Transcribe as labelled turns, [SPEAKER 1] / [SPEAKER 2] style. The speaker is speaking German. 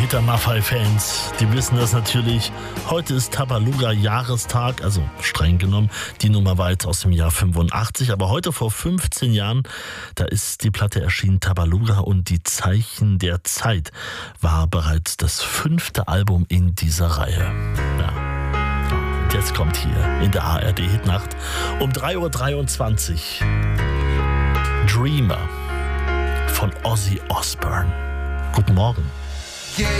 [SPEAKER 1] Peter Maffay-Fans, die wissen das natürlich. Heute ist Tabaluga-Jahrestag, also streng genommen. Die Nummer war jetzt aus dem Jahr 85, aber heute vor 15 Jahren, da ist die Platte erschienen, Tabaluga und die Zeichen der Zeit, war bereits das 5. Album in dieser Reihe. Ja. Und jetzt kommt hier in der ARD-Hitnacht um 3.23 Uhr Dreamer von Ozzy Osbourne. Guten Morgen.